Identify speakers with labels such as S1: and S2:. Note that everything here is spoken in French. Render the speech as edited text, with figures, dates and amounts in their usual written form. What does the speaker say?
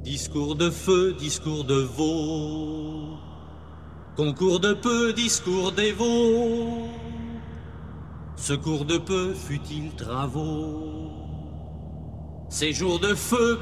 S1: Discours de feu, discours de veau, concours de peu, discours des veaux, secours de peu, futiles travaux, séjour de feu,